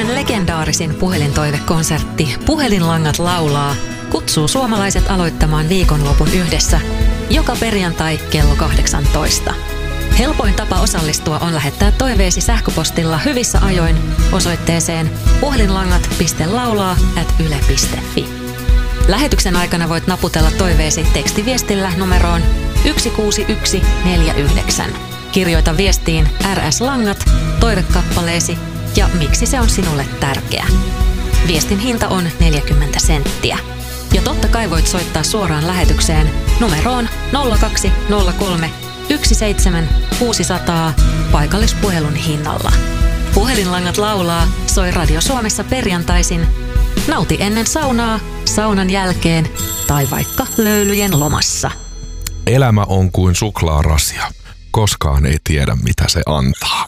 Vuoden legendaarisin puhelintoivekonsertti Puhelinlangat laulaa kutsuu suomalaiset aloittamaan viikonlopun yhdessä joka perjantai kello 18. Helpoin tapa osallistua on lähettää toiveesi sähköpostilla hyvissä ajoin osoitteeseen puhelinlangat.laulaa@yle.fi. Lähetyksen aikana voit naputella toiveesi tekstiviestillä numeroon 16149. Kirjoita viestiin RS Langat, toivekappaleesi ja miksi se on sinulle tärkeä. Viestin hinta on 40 senttiä. Ja totta kai voit soittaa suoraan lähetykseen numeroon 0203 17600 paikallispuhelun hinnalla. Puhelinlangat laulaa soi Radio Suomessa perjantaisin. Nauti ennen saunaa, saunan jälkeen tai vaikka löylyjen lomassa. Elämä on kuin suklaarasia. Koskaan ei tiedä, mitä se antaa.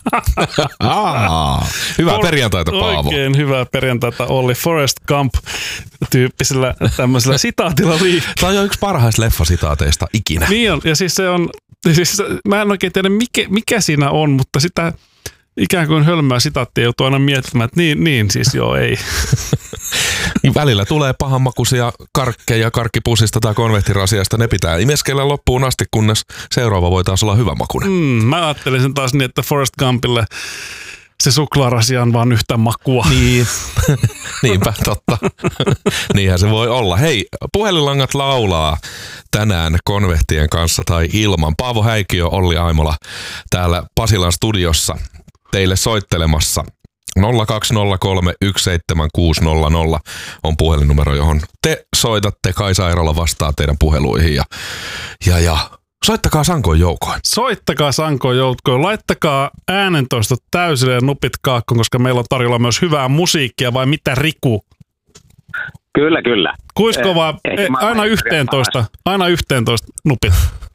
Hyvää perjantaita, Paavo. Oikein hyvää perjantaita, Olli. Forrest Gump-tyyppisellä tämmöisellä sitaatilla. Tämä on yksi parhaista leffasitaateista ikinä. Niin on, ja siis se on, mä en oikein tiedä mikä siinä on, mutta sitä ikään kuin hölmää sitaattia joutuu aina miettimään, että niin siis joo, ei. Välillä tulee pahanmakuisia karkkeja karkkipussista tai konvehtirasiasta. Ne pitää imeskellä loppuun asti, kunnes seuraava voi taas olla hyvänmakuinen. Mä ajattelisin taas niin, että Forrest Gumpille se suklaarasia on vaan yhtä makua. Niin, niinpä totta. Niinhän se voi olla. Hei, Puhelinlangat laulaa tänään konvehtien kanssa tai ilman. Paavo Häikiö, Olli Aimola täällä Pasilan studiossa teille soittelemassa. 0203 17600 on puhelinnumero, johon te soitatte. Kaisa Airola vastaa teidän puheluihin ja soittakaa sankoin joukoin. Soittakaa sankoin joukoin. Laittakaa äänentoistot täysille ja nupit kaakkoon, koska meillä on tarjolla myös hyvää musiikkia, vai mitä, Riku? Kyllä. Kuisko vaan aina 11 nupit.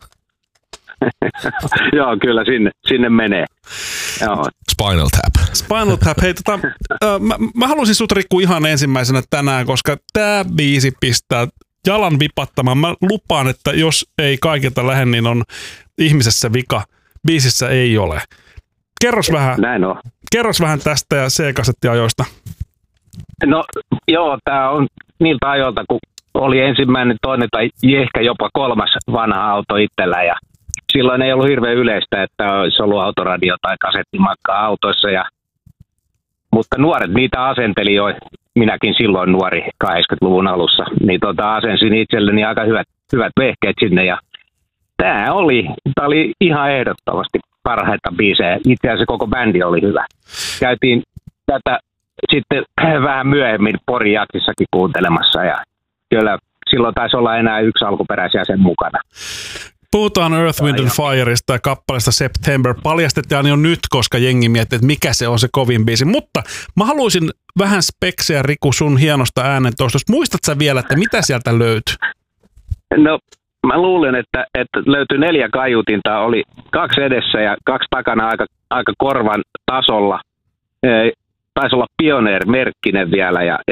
Joo, kyllä sinne menee. Joo. Spinal Tap. Hei, mä halusin sut, Riku, ihan ensimmäisenä tänään, koska tää biisi pistää jalan vipattamaan. Mä lupaan, että jos ei kaikilta lähde, niin on ihmisessä vika. Biisissä ei ole. Kerros vähän tästä ja C-kasettiajoista. No joo, tää on niiltä ajoilta, kun oli ensimmäinen, toinen tai ehkä jopa kolmas vanha auto itsellä, ja silloin ei ollut hirveän yleistä, että olisi ollut autoradio tai kasettimakkaa autoissa. Mutta nuoret niitä asenteli jo, minäkin silloin nuori 80-luvun alussa, niin asensin itselleni aika hyvät vehkeet sinne. Ja tämä oli ihan ehdottomasti parhaita biisejä. Itse asiassa koko bändi oli hyvä. Käytiin tätä sitten vähän myöhemmin Porin Jaksissakin kuuntelemassa, ja kyllä silloin taisi olla enää yksi alkuperäisjäsen mukana. Puhutaan Earth, Wind and Fireista ja kappaleesta September. Paljastettiin jo nyt, koska jengi miettii, että mikä se on se kovin biisi. Mutta mä haluaisin vähän speksiä, Riku, sun hienosta äänentoistosta. Muistatko sä vielä, että mitä sieltä löytyy? No, mä luulen, että löytyi 4 kaiutinta. Oli 2 edessä ja 2 takana aika korvan tasolla. Taisi olla Pioneer-merkkinen vielä. Ja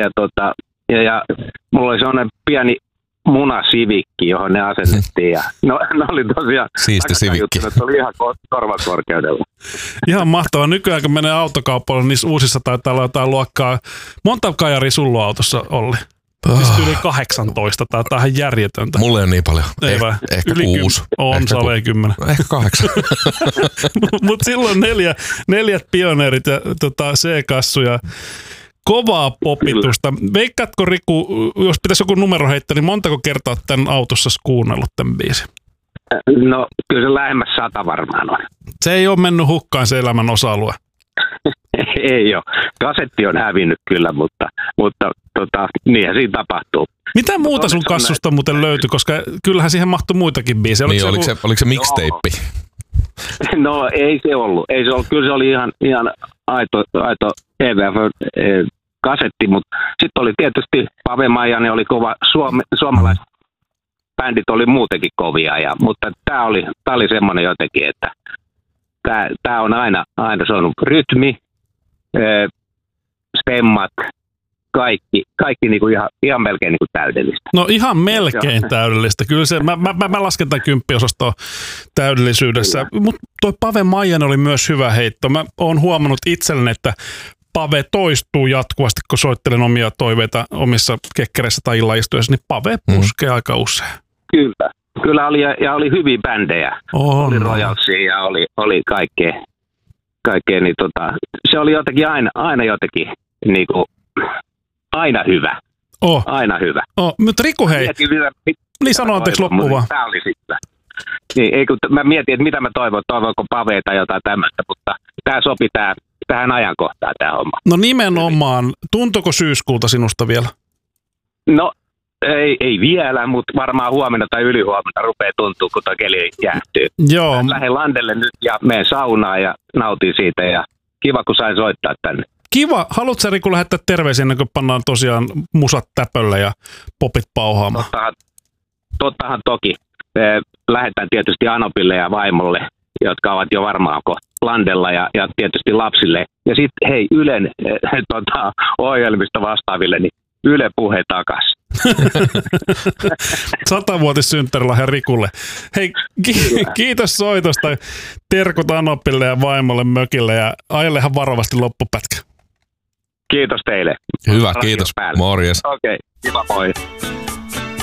mulla oli sellainen pieni munasivikki, johon ne asennettiin. Ja ne oli tosiaan siisti sivikki. Oli ihan korvan korkeudella. Ihan mahtavaa. Nykyään kun menee autokaupalla, niissä uusissa taitaa olla jotain luokkaa. Monta kajaria sulla autossa, Olli? Siis yli 18. Tämä on ihan järjetöntä. Mulla ei ole niin paljon. Ehkä yli 6. On, salee 10. Ehkä 8. Mutta silloin 4 pioneerit ja C-kassuja. Kovaa popitusta. Veikkaatko, Riku, jos pitäisi joku numero heittää, niin montako kertaa tämän autossa kuunnellut tämän biisin? No, kyllä se lähemmäs 100 varmaan on. Se ei ole mennyt hukkaan se elämän osa-alue. Ei ole. Kasetti on hävinnyt kyllä, mutta niinhän siinä tapahtuu. Mitä muuta sun kassusta muuten löytyi, koska kyllähän siihen mahtui muitakin biisejä. Oliko se mixtape? No ei se ollut. Kyllä se oli ihan aito EVF-kasetti, mutta sitten oli tietysti Pave Maijanen oli kova, suomalaiset bändit oli muutenkin kovia, mutta tämä oli semmoinen jotenkin, että tämä on aina soinut rytmi, stemmat, kaikki niinku ihan melkein niinku täydellistä. No ihan melkein täydellistä. Kyllä se, mä lasken tämän 10-osastoon täydellisyydessä. Mutta toi Pave Maijanen oli myös hyvä heitto. Mä oon huomannut itselleni, että Pave toistuu jatkuvasti, kun soittelen omia toiveita omissa kekkereissä tai illaistuessa, niin Pave puskee aika usein. Kyllä oli hyviä bändejä. Oli Royalsia ja oli kaikkea niin se oli jotenkin aina jotenkin niinku, aina hyvä. Aina hyvä. Mutta Riku, hei. Niin sano, anteeksi loppuun vaan. Tämä oli sitten. Niin, mä mietin, että mitä mä toivonko Pavea tai jotain tämmöistä, mutta tämä sopi tähän ajankohtaan tämä homma. No nimenomaan. Tuntuuko syyskuuta sinusta vielä? No ei vielä, mutta varmaan huomenna tai ylihuomenna rupeaa tuntua, kun tuo keli jäähtyy. Joo. Lähden landelle nyt ja menen saunaan ja nautin siitä ja kiva, kun sain soittaa tänne. Kiva. Haluatko sä, Riku, lähettää terveisiä ennen kuin pannaan tosiaan musat täpölle ja popit pauhaamaan? Tottahan toki. Lähetän tietysti Anopille ja vaimolle, jotka ovat jo varmaan landella ja tietysti lapsille. Ja sitten hei Ylen ohjelmista vastaaville, niin Yle Puhe takas. 100-vuotissynttärilahja Rikulle. Hei, kiitos soitosta. Terkut Anopille ja vaimolle mökille ja ajelehan varovasti loppupätkä. Kiitos teille. Hyvä, kiitos. Morjes. Okei, kiva, moi.